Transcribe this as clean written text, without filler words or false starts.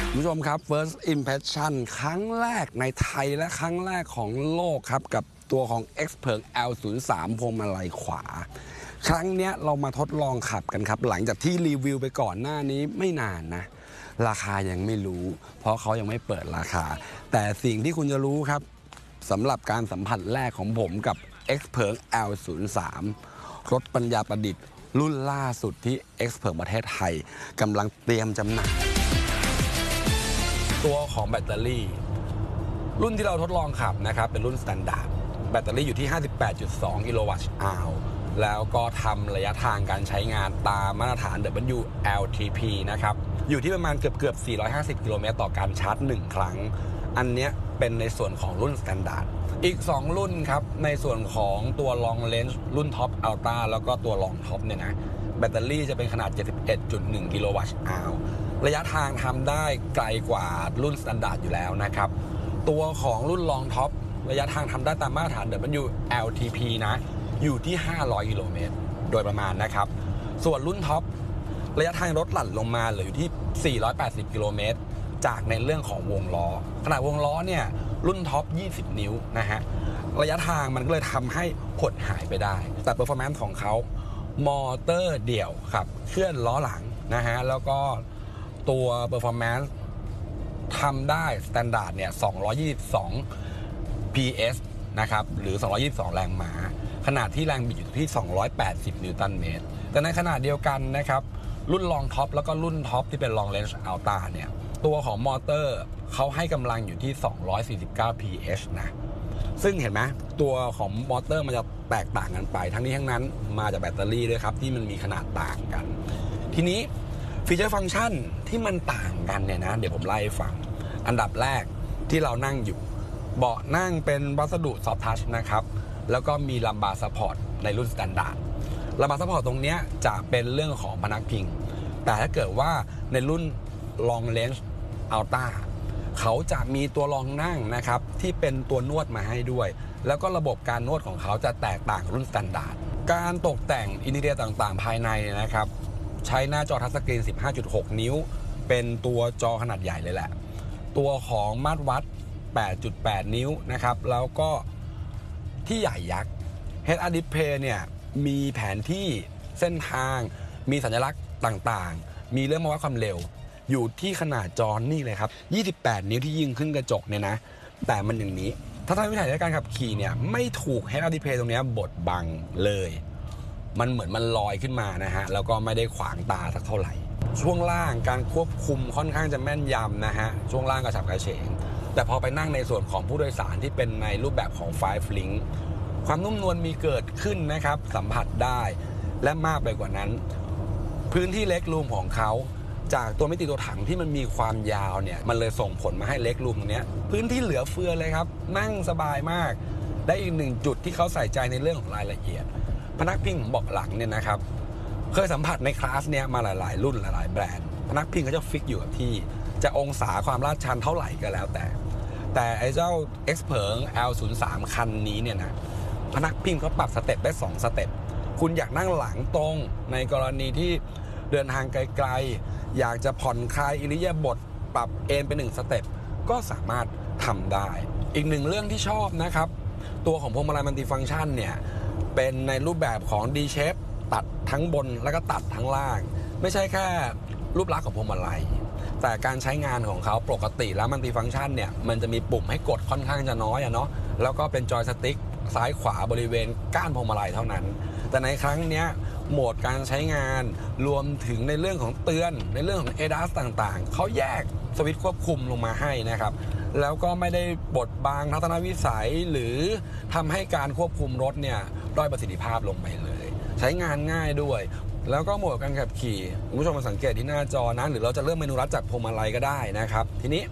ผู้ชมครับ First Impression ครั้งแรกในไทยและครั้งแรกของโลกครับกับตัวของ Xpeng L03 พวงมาลัยขวาครั้งนี้เรามาทดลองขับกันครับหลังจากที่รีวิวไปก่อนหน้านี้ไม่นานนะราคายังไม่รู้เพราะเขายังไม่เปิดราคาแต่สิ่งที่คุณจะรู้ครับสำหรับการสัมผัสแรกของผมกับ Xpeng L03 รถปัญญาประดิษฐ์รุ่นล่าสุดที่ Xpeng ประเทศไทยกำลังเตรียมจำหน่ายตัวของแบตเตอรี่รุ่นที่เราทดลองขับนะครับเป็นรุ่นสแตนดาร์ดแบตเตอรี่อยู่ที่ 58.2 กิโลวัตต์อาวแล้วก็ทำระยะทางการใช้งานตามมาตรฐาน WLTP นะครับอยู่ที่ประมาณเกือบ450 กิโลเมตรต่อการชาร์จ1ครั้งอันนี้เป็นในส่วนของรุ่นสแตนดาร์ดอีก2รุ่นครับในส่วนของตัว Long Range รุ่น Top Ultra แล้วก็ตัว Long Top เนี่ยนะแบตเตอรี่จะเป็นขนาด 71.1 กิโลวัตต์อาวระยะทางทำได้ไกลกว่ารุ่นสแตนดาร์ดอยู่แล้วนะครับตัวของรุ่น Long Top ระยะทางทำได้ตามมาตรฐาน WLTP นะอยู่ที่500 กิโลเมตรโดยประมาณนะครับส่วนรุ่นท็อประยะทางลดหลั่นลงมาเหลืออยู่ที่480 กิโลเมตรจากในเรื่องของวงล้อขนาดวงล้อเนี่ยรุ่นท็อป20 นิ้วนะฮะระยะทางมันก็เลยทำให้หดหายไปได้แต่เปอร์ฟอร์แมนซ์ของเขามอเตอร์เดี่ยวครับเคลื่อนล้อหลังนะฮะแล้วก็ตัวเปอร์ฟอร์แมนซ์ทำได้สแตนดาร์ดเนี่ย222 PS นะครับหรือ222แรงม้าขนาดที่แรงบิดอยู่ที่280 นิวตันเมตรแต่ในขนาดเดียวกันนะครับรุ่น Long Top แล้วก็รุ่น Top ที่เป็น Long Range Ultra เนี่ยตัวของมอเตอร์เขาให้กำลังอยู่ที่249 ph นะซึ่งเห็นไหมตัวของมอเตอร์มันจะแตกต่างกันไปทั้งนี้ทั้งนั้นมาจากแบตเตอรี่ด้วยครับที่มันมีขนาดต่างกันทีนี้ฟีเจอร์ฟังก์ชันที่มันต่างกันเนี่ยนะเดี๋ยวผมไล่ให้ฟังอันดับแรกที่เรานั่งอยู่เบาะนั่งเป็นวัสดุซอฟท์ทัชนะครับแล้วก็มีลัมบาร์ซัพพอร์ตในรุ่นสแตนดาร์ดลัมบาร์ซัพพอร์ตตรงนี้จะเป็นเรื่องของพนักพิงแต่ถ้าเกิดว่าในรุ่น Long Range Ultra เขาจะมีตัวรองนั่งนะครับที่เป็นตัวนวดมาให้ด้วยแล้วก็ระบบการนวดของเขาจะแตกต่างกับรุ่นสแตนดาร์ดการตกแต่งอินทีเรียต่างๆภายในนะครับใช้หน้าจอทัชสกรีน 15.6 นิ้วเป็นตัวจอขนาดใหญ่เลยแหละตัวของมาตรวัด 8.8 นิ้วนะครับแล้วก็ที่ใหญ่ยักษ์ Head-Up Display เนี่ยมีแผนที่เส้นทางมีสัญลักษณ์ต่างๆมีเรื่องมาวัดความเร็วอยู่ที่ขนาดจอนี่เลยครับ28 นิ้วที่ยิงขึ้นกระจกเนี่ยนะแต่มันอย่างนี้ถ้าทางวิถีในการขับขี่เนี่ยไม่ถูก Head-Up Display ตรงนี้บดบังเลยมันเหมือนมันลอยขึ้นมานะฮะแล้วก็ไม่ได้ขวางตาสักเท่าไหร่ช่วงล่างการควบคุมค่อนข้างจะแม่นยำนะฮะช่วงล่างกระฉับกระเฉงแต่พอไปนั่งในส่วนของผู้โดยสารที่เป็นในรูปแบบของ Five Link ความนุ่มนวลมีเกิดขึ้นนะครับสัมผัสได้และมากไปกว่านั้นพื้นที่เล็กรูมของเขาจากตัวมิติตัวถังที่มันมีความยาวเนี่ยมันเลยส่งผลมาให้เล็กรูมตรงนี้พื้นที่เหลือเฟือเลยครับนั่งสบายมากและอีกหนึ่งจุดที่เขาใส่ใจในเรื่องของรายละเอียดพนักพิงของเบาะหลังเนี่ยนะครับเคยสัมผัสในคลาสเนี่ยมาหลายๆรุ่นหลายๆแบรนด์พนักพิงเขาจะฟิกอยู่กับที่จะองศาความลาดชันเท่าไหร่ก็แล้วแต่ไอ้เจ้า Xpeng L03 คันนี้เนี่ยนะพนักพิงเขาปรับสเต็ปได้2สเต็ปคุณอยากนั่งหลังตรงในกรณีที่เดินทางไกลๆอยากจะผ่อนคลายอิริยาบถปรับเอนไป1สเต็ปก็สามารถทำได้อีกหนึ่งเรื่องที่ชอบนะครับตัวของพวงมาลัยมัลติฟังก์ชันเนี่ยเป็นในรูปแบบของ D shape ตัดทั้งบนแล้วก็ตัดทั้งล่างไม่ใช่แค่รูปลักษณ์ของพวงมาลัยแต่การใช้งานของเขาปกติแล้วมัลติฟังก์ชันเนี่ยมันจะมีปุ่มให้กดค่อนข้างจะน้อยเนาะแล้วก็เป็นจอยสติ๊กซ้ายขวาบริเวณก้านพวงมาลัยเท่านั้นแต่ในครั้งนี้โหมดการใช้งานรวมถึงในเรื่องของเตือนในเรื่องของ ADAS ต่างๆเขาแยกสวิตช์ควบคุมลงมาให้นะครับแล้วก็ไม่ได้บดบังทัศนวิสัยหรือทำให้การควบคุมรถเนี่ยด้อยประสิทธิภาพลงไปเลยใช้งานง่ายด้วยแล้วก็โหมดการขับขี่คุณผู้ชมมาสังเกตที่หน้าจอนะหรือเราจะเลือกเมนูลัดจากพวงมาลัยก็ได้นะครับทีนี้